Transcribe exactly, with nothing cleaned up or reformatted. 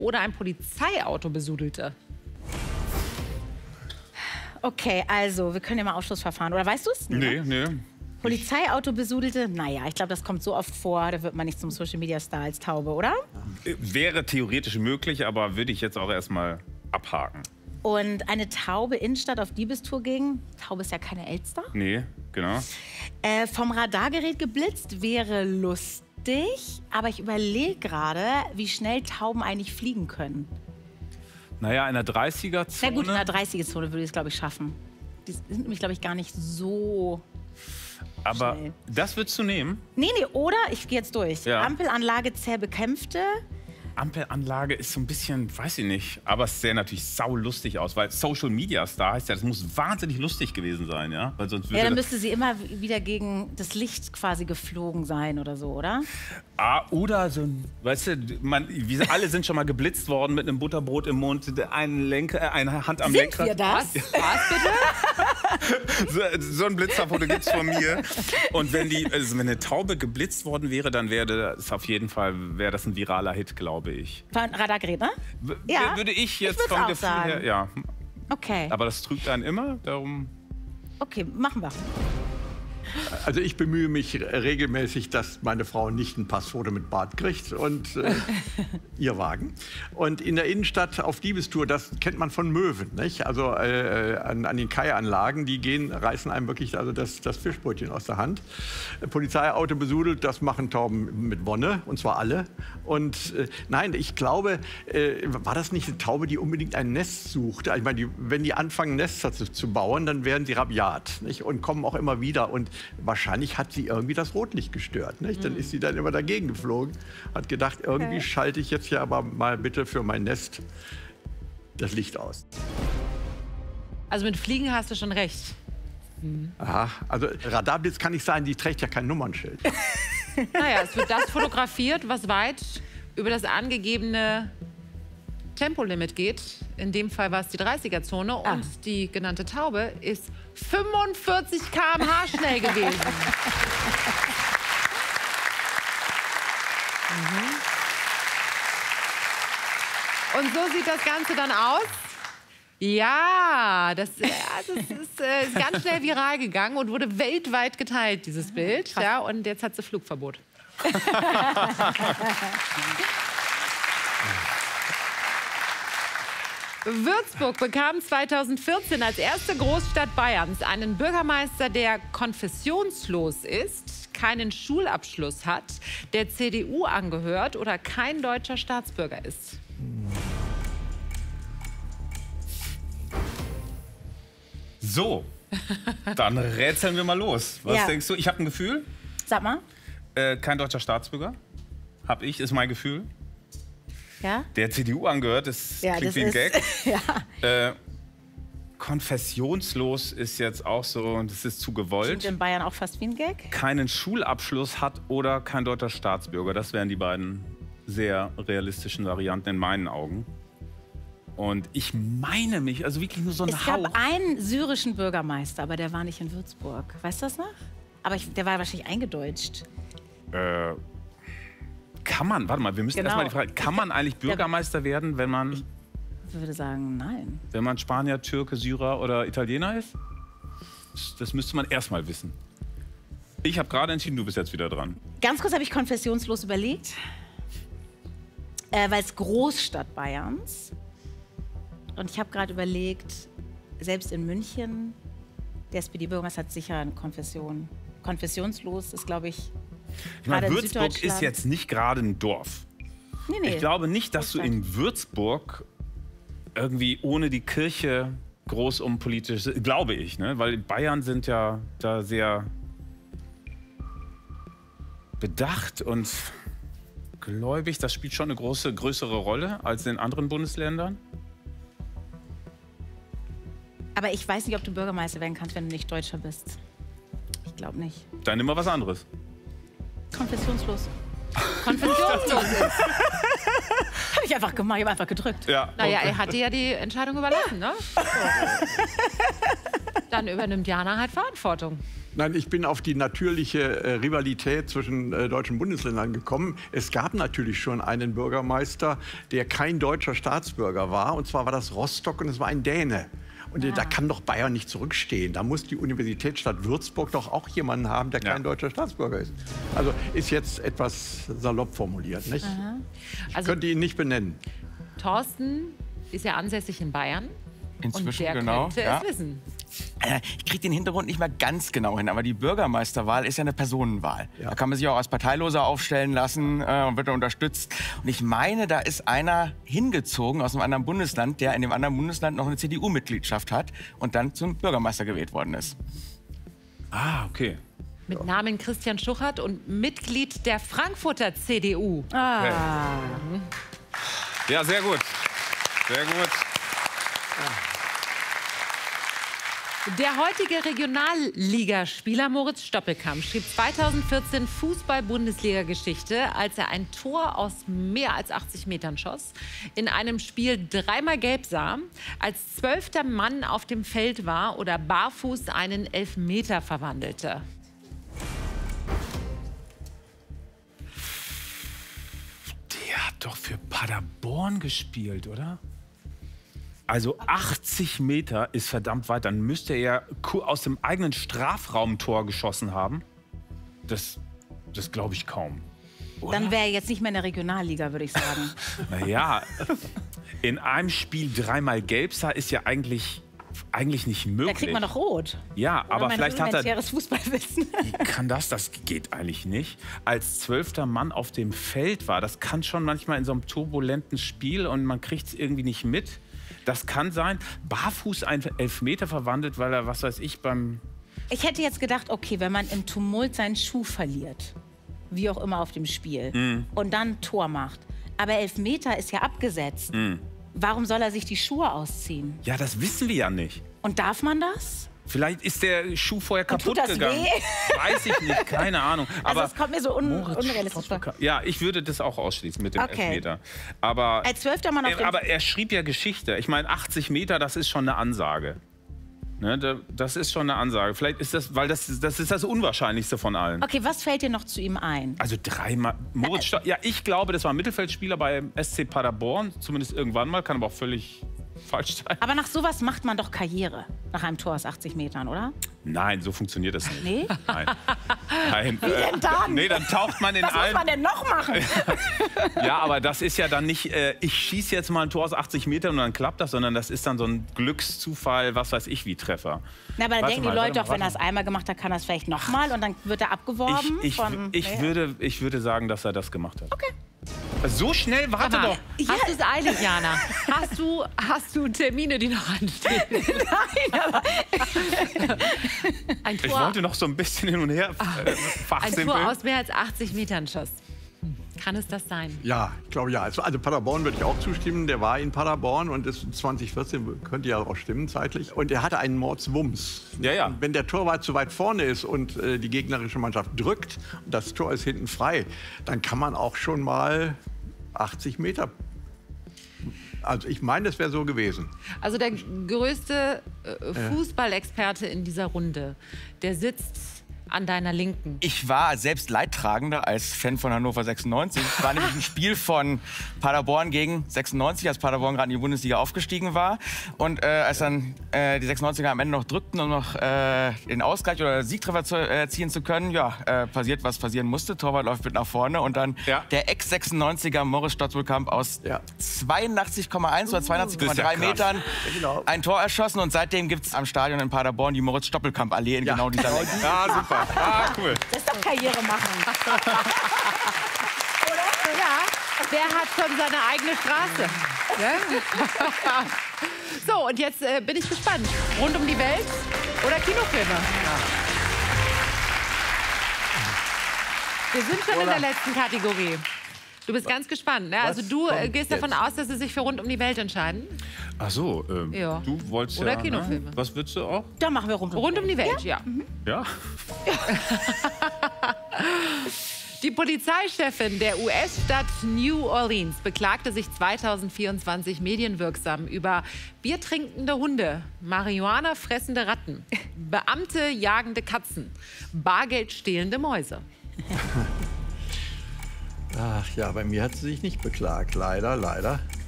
oder ein Polizeiauto besudelte? Okay, also, wir können ja mal Ausschlussverfahren. Oder weißt du es? Nee, nee. Polizeiauto besudelte? Naja, ich glaube, das kommt so oft vor, da wird man nicht zum Social-Media-Star als Taube, oder? Wäre theoretisch möglich, aber würde ich jetzt auch erstmal abhaken. Und eine Taube Innenstadt auf Diebestour ging? Taube ist ja keine Elster. Nee, genau. Äh, vom Radargerät geblitzt wäre lustig, aber ich überlege gerade, wie schnell Tauben eigentlich fliegen können. Naja, in der dreißiger-Zone. Na gut, in der dreißiger-Zone würde ich es, glaube ich, schaffen. Die sind nämlich, glaube ich, gar nicht so Aber schnell. das würdest du nehmen? Nee, nee, oder? Ich gehe jetzt durch. Ja. Ampelanlage zäh bekämpfte. Ampelanlage ist so ein bisschen, weiß ich nicht, aber es sähe natürlich saulustig aus, weil Social Media Star heißt ja, das muss wahnsinnig lustig gewesen sein, ja? Weil sonst würde Ja, dann das- müsste sie immer wieder gegen das Licht quasi geflogen sein oder so, oder? Ah, oder so ein, weißt du, man, wir alle sind schon mal geblitzt worden mit einem Butterbrot im Mund, ein Lenker, äh, eine Hand am Sind Lenkrad. wir das? Was bitte? So, so ein Blitzerfoto gibt's von mir. Und wenn die, also wenn eine Taube geblitzt worden wäre, dann wäre das auf jeden Fall, wäre das ein viraler Hit, glaube ich. Von Radargerät, ne? W Ja, würde ich jetzt würd's vom auch Gefühl sagen. her, ja. Okay, Aber das trügt einen immer, darum. okay, machen wir. Also ich bemühe mich regelmäßig, dass meine Frau nicht ein Passfoto mit Bart kriegt und äh, ihr Wagen. Und in der Innenstadt auf Diebestour, das kennt man von Möwen, nicht? Also äh, an, an den Kaianlagen, die gehen, reißen einem wirklich also das, das Fischbrötchen aus der Hand. Äh, Polizeiauto besudelt, das machen Tauben mit Wonne, und zwar alle. Und äh, nein, ich glaube, äh, war das nicht eine Taube, die unbedingt ein Nest sucht? Ich meine, die, wenn die anfangen, Nester zu, zu bauen, dann werden sie rabiat, nicht? Und kommen auch immer wieder. Und wahrscheinlich hat sie irgendwie das Rotlicht gestört, nicht? Dann ist sie dann immer dagegen geflogen, hat gedacht, irgendwie Okay. schalte ich jetzt hier aber mal bitte für mein Nest das Licht aus. Also mit Fliegen hast du schon recht. Aha, also Radarblitz kann nicht sein, die trägt ja kein Nummernschild. Naja, es wird das fotografiert, was weit über das angegebene Tempolimit geht. In dem Fall war es die dreißiger-Zone und Ah. die genannte Taube ist fünfundvierzig Kilometer pro Stunde schnell gewesen. Mhm. Und so sieht das Ganze dann aus. Ja, das, ja, das ist, äh, ist ganz schnell viral gegangen und wurde weltweit geteilt, dieses Bild. Ja, und jetzt hat sie Flugverbot. Würzburg bekam zweitausendvierzehn als erste Großstadt Bayerns einen Bürgermeister, der konfessionslos ist, keinen Schulabschluss hat, der C D U angehört oder kein deutscher Staatsbürger ist. So, dann rätseln wir mal los. Was Ja. denkst du? Ich habe ein Gefühl. Sag mal. Äh, kein deutscher Staatsbürger. Hab ich, ist mein Gefühl. Ja? Der C D U angehört, das Ja, klingt das wie ein ist, Gag. ja. Äh, konfessionslos ist jetzt auch so, und das ist zu Klingt gewollt. in Bayern auch fast wie ein Gag. Keinen Schulabschluss hat oder kein deutscher Staatsbürger. Das wären die beiden sehr realistischen Varianten in meinen Augen. Und ich meine mich, also wirklich nur so ein Es Hauch. gab einen syrischen Bürgermeister, aber der war nicht in Würzburg. Weißt du das noch? Aber ich, der war wahrscheinlich eingedeutscht. Äh, kann man, warte mal, wir müssen Genau. erstmal die Frage, kann man eigentlich Bürgermeister werden, wenn man, Ich würde sagen, nein. wenn man Spanier, Türke, Syrer oder Italiener ist? Das, das müsste man erstmal wissen. Ich habe gerade entschieden, du bist jetzt wieder dran. Ganz kurz habe ich konfessionslos überlegt. Äh, weil es Großstadt Bayerns. Und ich habe gerade überlegt, selbst in München, der S P D-Bürgermeister hat sicher eine Konfession. Konfessionslos ist, glaube ich, Ich meine, gerade in Würzburg ist Süddeutschland- jetzt nicht gerade ein Dorf. Nee, nee. Ich glaube nicht, dass du Großstadt. in Würzburg irgendwie ohne die Kirche groß um politisch, glaube ich, ne? Weil Bayern sind ja da sehr bedacht und gläubig. Das spielt schon eine große, größere Rolle als in anderen Bundesländern. Aber ich weiß nicht, ob du Bürgermeister werden kannst, wenn du nicht Deutscher bist. Ich glaube nicht. Dann immer was anderes. Konfessionslos. Konfessionslos ist. Habe ich einfach gemacht, ich habe einfach gedrückt. Ja. Naja, er hat dir ja die Entscheidung überlassen, ne? So. Dann übernimmt Jana halt Verantwortung. Nein, ich bin auf die natürliche äh, Rivalität zwischen äh, deutschen Bundesländern gekommen. Es gab natürlich schon einen Bürgermeister, der kein deutscher Staatsbürger war. Und zwar war das Rostock und es war ein Däne. Und äh, da kann doch Bayern nicht zurückstehen. Da muss die Universitätsstadt Würzburg doch auch jemanden haben, der Ja. kein deutscher Staatsbürger ist. Also ist jetzt etwas salopp formuliert, nicht? Ich Also- könnte ihn nicht benennen. Thorsten ist ja ansässig in Bayern. Inzwischen, und der genau. könnte Ja. es wissen. Äh, Ich kriege den Hintergrund nicht mehr ganz genau hin, aber die Bürgermeisterwahl ist ja eine Personenwahl. Ja. Da kann man sich auch als Parteiloser aufstellen lassen äh, und wird da unterstützt. Und ich meine, da ist einer hingezogen aus einem anderen Bundesland, der in dem anderen Bundesland noch eine C D U-Mitgliedschaft hat und dann zum Bürgermeister gewählt worden ist. Ah, okay. Mit Namen Christian Schuchert und Mitglied der Frankfurter C D U. Ah. Ja, sehr gut. Sehr gut. Der heutige Regionalligaspieler Moritz Stoppelkamp schrieb zweitausendvierzehn Fußball-Bundesliga-Geschichte, als er ein Tor aus mehr als achtzig Metern schoss, in einem Spiel dreimal gelb sah, als zwölfter Mann auf dem Feld war oder barfuß einen Elfmeter verwandelte. Der hat doch für Paderborn gespielt, oder? Also achtzig Meter ist verdammt weit. Dann müsste er ku- aus dem eigenen Strafraumtor geschossen haben. Das, das glaube ich kaum. Dann wäre er jetzt nicht mehr in der Regionalliga, würde ich sagen. Naja, in einem Spiel dreimal gelb sah, ist ja eigentlich, eigentlich nicht Da möglich. kriegt man doch rot. Ja, Oder aber mein vielleicht hat er... rudimentäres Fußballwissen. Wie kann das? Das geht eigentlich nicht. Als zwölfter Mann auf dem Feld war, das kann schon manchmal in so einem turbulenten Spiel und man kriegt es irgendwie nicht mit. Das kann sein. Barfuß einen Elfmeter verwandelt, weil er, was weiß ich, beim... Ich hätte jetzt gedacht, okay, wenn man im Tumult seinen Schuh verliert, wie auch immer auf dem Spiel, und dann ein Tor macht, aber Elfmeter ist ja abgesetzt, warum soll er sich die Schuhe ausziehen? Ja, das wissen wir ja nicht. Und darf man das? Vielleicht ist der Schuh vorher Und tut kaputt das gegangen. weh? Weiß ich nicht, keine Ahnung. Also Aber es kommt mir so un Moritz unrealistisch vor. Stoppelkamp- Ja, ich würde das auch ausschließen mit dem Okay. Elfmeter. Aber, Als zwölfter Mann auf äh, dem... aber er schrieb ja Geschichte. Ich meine, achtzig Meter, das ist schon eine Ansage. Ne, da- das ist schon eine Ansage. Vielleicht ist das, weil das, das ist das Unwahrscheinlichste von allen. Okay, was fällt dir noch zu ihm ein? Also dreimal. Moritz Sto- ja, ich glaube, das war ein Mittelfeldspieler bei S C Paderborn. Zumindest irgendwann mal. Kann aber auch völlig falsch sein. Aber nach sowas macht man doch Karriere. Nach einem Tor aus achtzig Metern, oder? Nein, so funktioniert das nicht. Nee? Nein. Nein. Wie denn dann? Nee, dann taucht man in Was muss allen. man denn noch machen? Ja, aber das ist ja dann nicht, äh, ich schieße jetzt mal ein Tor aus achtzig Metern und dann klappt das, sondern das ist dann so ein Glückszufall, was weiß ich, wie Treffer. Na, aber dann Warte denken mal, die Leute warte doch, mal, wenn er es warte einmal gemacht hat, kann er es vielleicht nochmal und dann wird er abgeworben Ich, ich, von... ich, Nee. würde, ich würde sagen, dass er das gemacht hat. Okay. So schnell, warte Aber, doch. hast du es eilig, Jana? Hast du, hast du Termine, die noch anstehen? Nein, aber Ein Ich Tor, wollte noch so ein bisschen hin und her äh, ein fachsimpeln. Tor aus mehr als achtzig Metern schoss. Hm, Kann es das sein? Ja, ich glaube ja. Also, also Paderborn würde ich auch zustimmen. Der war in Paderborn und ist zwanzig vierzehn, könnte ja auch stimmen zeitlich. Und er hatte einen Mordswumms. Ja, ja. Und wenn der Torwart zu weit vorne ist und äh, die gegnerische Mannschaft drückt und das Tor ist hinten frei, dann kann man auch schon mal achtzig Meter. Also ich meine, das wäre so gewesen. Also der größte äh, Fußballexperte in dieser Runde, der sitzt an deiner Linken. Ich war selbst Leidtragender als Fan von Hannover sechsundneunzig. Es war nämlich ein Spiel von Paderborn gegen sechsundneunzig, als Paderborn gerade in die Bundesliga aufgestiegen war. Und äh, als dann äh, die sechsundneunziger am Ende noch drückten, um noch äh, den Ausgleich oder Siegtreffer zu erzielen zu können, ja, äh, passiert, was passieren musste. Torwart läuft mit nach vorne und dann Ja. der Ex-sechsundneunziger Moritz Stoppelkamp aus Ja. zweiundachtzig Komma eins oder zweiundachtzig Komma drei Das ist ja krass. Metern Genau. ein Tor erschossen. Und seitdem gibt es am Stadion in Paderborn die Moritz-Stoppelkamp-Allee in Ja. genau dieser Länge. Ja, super. Ah, cool. das ist doch Karriere machen. Ja, der hat schon seine eigene Straße. Ja? So, und jetzt äh, bin ich gespannt. Rund um die Welt oder Kinofilme? Wir sind schon in der letzten Kategorie. Du bist ganz gespannt. Ne? Also du äh, kommt gehst davon jetzt? aus, dass sie sich für Rund um die Welt entscheiden. Ach so, ähm, Ja. du wolltest Oder ja... Kinofilme. Ne? Was würdest du auch? Da machen wir rund um Rund um die Welt, ja. Ja? Die Polizeichefin der U S-Stadt New Orleans beklagte sich zweitausendvierundzwanzig medienwirksam über biertrinkende Hunde, Marihuana fressende Ratten, Beamte jagende Katzen, Bargeld stehlende Mäuse. Ach ja, bei mir hat sie sich nicht beklagt. Leider, leider.